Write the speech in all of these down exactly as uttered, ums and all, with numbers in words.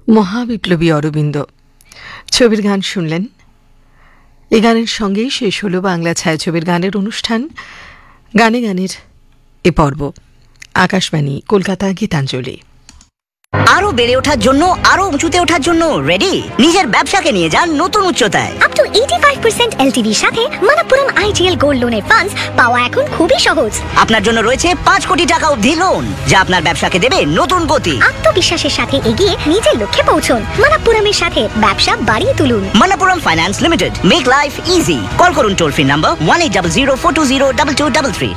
মহাবিপ্লবী অরবিন্দ ছবির গান শুনলেন। এই গানের সঙ্গেই শেষ হলো বাংলা ছায়াছবির গানের অনুষ্ঠান গানে গানের এ পর্ব। আকাশবাণী কলকাতা গীতাঞ্জলি। আরো বেড়ে ওঠার জন্য, আরো উঁচুতে ওঠার জন্য রেডি? নিজের ব্যবসাকে নিয়ে যান নতুন উচ্চতায়। আপ টু eighty-five percent এলটিভির সাথে মানাপুরম আইজিএল গোল্ড লোনের ফান্ডস পাওয়া এখন খুবই সহজ। আপনার জন্য রয়েছে পাঁচ কোটি টাকা অবধি লোন, যা আপনার ব্যবসাকে দেবে নতুন গতি। আত্মবিশ্বাসের সাথে এগিয়ে নিজের লক্ষ্যে পৌঁছুন। মানাপুরমের সাথে ব্যবসা বাড়িয়ে তুলুন। মানাপুরম finance limited, make life easy. Call করুন toll free number one eight zero zero four two zero two two three three।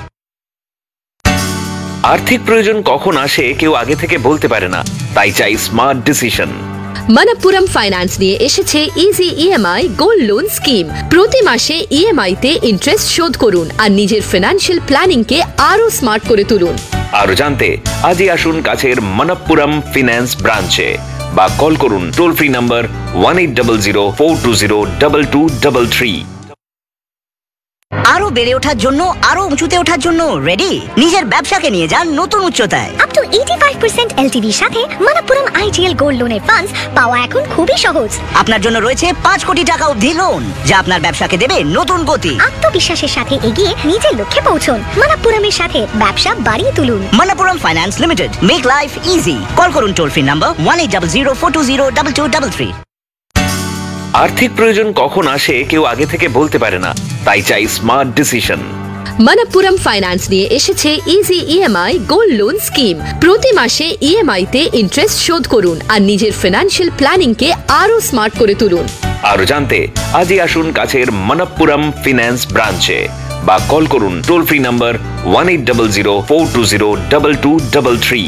আর্থিক প্রয়োজন কখন আসে কেউ আগে থেকে বলতে পারে না, তাই চাই স্মার্ট ডিসিশন। মানাপুরম ফাইন্যান্স নিয়ে এসেছে easy EMI gold loan scheme. প্রতি মাসে ইএমআই তে ইন্টারেস্ট শোধ করুন আর নিজের ফিনান্সিয়াল প্ল্যানিং কে আরো স্মার্ট করে তুলুন। আরো জানতে আজই আসুন কাছের মানাপুরম ফিন্যান্স ব্রাঞ্চে বা কল করুন toll free number one eight zero zero four two zero two two three three। আরো বেড়ে ওঠার জন্য, আরো উঁচুতে ওঠার জন্য রেডি? নিজের ব্যবসাকে নিয়ে যান নতুন উচ্চতায়। আপ টু eighty-five percent এলটিভির সাথে মানাপুরম আইজিএল গোল্ড লোনের ফান্ডস পাওয়া এখন খুবই সহজ। আপনার জন্য রয়েছে পাঁচ কোটি টাকা অবধি লোন, যা আপনার ব্যবসাকে দেবে নতুন গতি। আত্মবিশ্বাসের সাথে এগিয়ে নিজের লক্ষ্যে পৌঁছুন। মানাপুরমের সাথে ব্যবসা বাড়িয়ে তুলুন। মানাপুরম finance limited, make life easy. Call করুন toll free number one eight zero zero four two zero two two three three। আর্থিক প্রয়োজন কখন আসে কেউ আগে থেকে বলতে পারে না, তাই চাই স্মার্ট ডিসিশন। মানাপুরম ফাইন্যান্স নিয়ে এসেছে easy EMI gold loan scheme. প্রতি মাসে ইএমআই তে ইন্টারেস্ট শোধ করুন আর নিজের ফিনান্সিয়াল প্ল্যানিং কে আরো স্মার্ট করে তুলুন। আরো জানতে আজই আসুন কাছের মানাপুরম ফিন্যান্স ব্রাঞ্চে বা কল করুন toll free number one eight zero zero four two zero two two three three।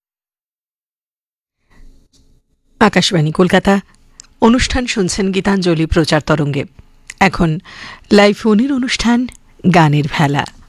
Akashvani Kolkata অনুষ্ঠান শুনছেন গীতাঞ্জলি প্রচার তরঙ্গে। এখন লাইভ ফোনের অনুষ্ঠান গানের ভেলা।